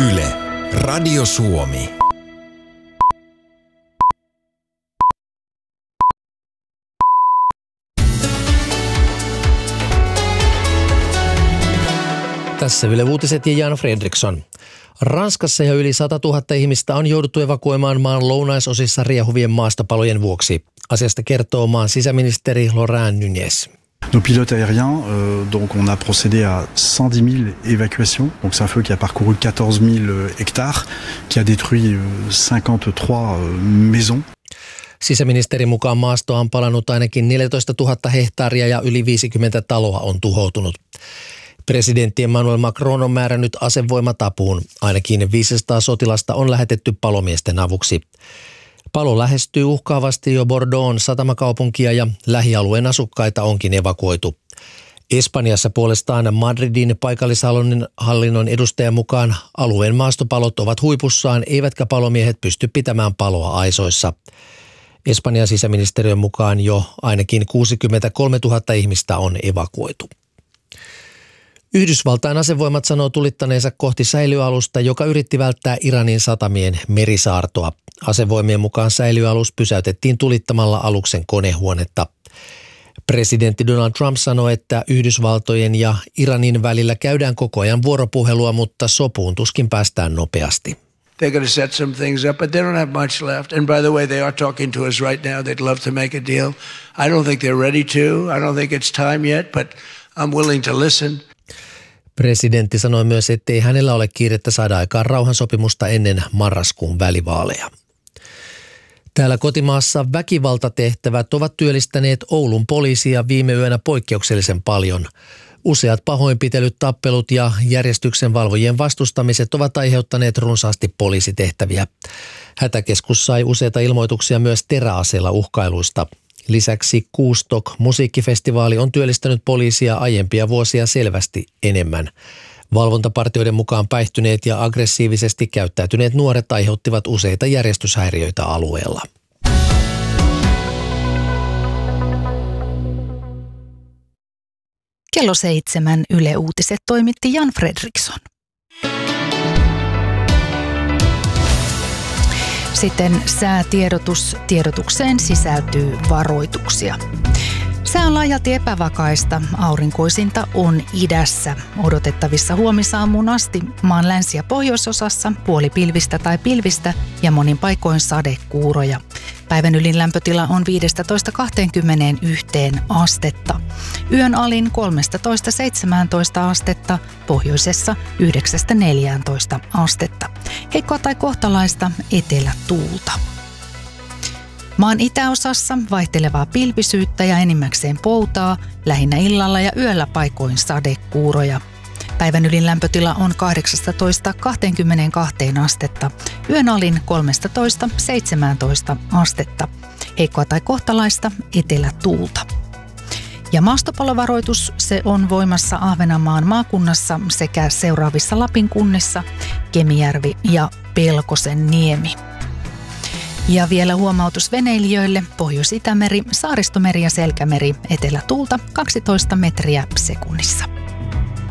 Yle, Radio Suomi. Tässä Yle Uutiset ja Jan Fredriksson. Ranskassa jo yli 100 000 ihmistä on jouduttu evakuoimaan maan lounaisosissa riehuvien maastopalojen vuoksi. Asiasta kertoo maan sisäministeri Laurent Nunez. Nos pilotes aériens, donc on a procédé à 110 000 évacuations. Donc c'est un feu qui a parcouru 14 000 hectares, qui a détruit 53 maisons. Sisäministerin mukaan maastoa on palannut ainakin 14 000 hehtaaria ja yli 50 taloa on tuhoutunut. Presidentti Emmanuel Macron on määrännyt asevoimatapuun. Ainakin 500 sotilasta on lähetetty palomiesten avuksi. Palo lähestyy uhkaavasti jo Bordeaux'n satamakaupunkia ja lähialueen asukkaita onkin evakuoitu. Espanjassa puolestaan Madridin paikallishallinnon edustajan mukaan alueen maastopalot ovat huipussaan, eivätkä palomiehet pysty pitämään paloa aisoissa. Espanjan sisäministeriön mukaan jo ainakin 63 000 ihmistä on evakuoitu. Yhdysvaltain asevoimat sanoo tulittaneensa kohti säilyalusta, joka yritti välttää Iranin satamien merisaartoa. Asevoimien mukaan säilyalus pysäytettiin tulittamalla aluksen konehuonetta. Presidentti Donald Trump sanoi, että Yhdysvaltojen ja Iranin välillä käydään koko ajan vuoropuhelua, mutta sopuun tuskin päästään nopeasti. They're going to set some things up, but they don't have much left. And by the way, they are talking to us right now. They'd love to make a deal. I don't think they're ready to. I don't think it's time yet, but I'm willing to listen. Presidentti sanoi myös, ettei hänellä ole kiirettä saada aikaan rauhansopimusta ennen marraskuun välivaaleja. Täällä kotimaassa väkivaltatehtävät ovat työllistäneet Oulun poliisia viime yönä poikkeuksellisen paljon. Useat pahoinpitelyt, tappelut ja järjestyksenvalvojien vastustamiset ovat aiheuttaneet runsaasti poliisitehtäviä. Hätäkeskus sai useita ilmoituksia myös teräaseella uhkailuista. Lisäksi Kuustok musiikkifestivaali on työllistänyt poliisia aiempia vuosia selvästi enemmän. Valvontapartioiden mukaan päihtyneet ja aggressiivisesti käyttäytyneet nuoret aiheuttivat useita järjestyshäiriöitä alueella. Kello 7 Yle Uutiset toimitti Jan Fredriksson. Sitten säätiedotus. Tiedotukseen sisältyy varoituksia. Sää on laajalti epävakaista. Aurinkoisinta on idässä. Odotettavissa huomisaamuun asti maan länsi- ja pohjoisosassa puolipilvistä tai pilvistä ja monin paikoin sadekuuroja. Päivän ylin lämpötila on 15–21 astetta. Yön alin 13–17 astetta, pohjoisessa 9–14 astetta. Heikkoa tai kohtalaista etelätuulta. Maan itäosassa vaihtelevaa pilvisyyttä ja enimmäkseen poutaa, lähinnä illalla ja yöllä paikoin sadekuuroja. Päivän ylin lämpötila on 18–22 astetta, yön alin 13–17 astetta. Heikkoa tai kohtalaista etelätuulta. Ja maastopalovaroitus, se on voimassa Ahvenanmaan maakunnassa sekä seuraavissa Lapin kunnissa, Kemijärvi ja Pelkosenniemi. Ja vielä huomautus veneilijöille: Pohjois-Itämeri, Saaristomeri ja Selkämeri, etelätuulta 12 metriä sekunnissa.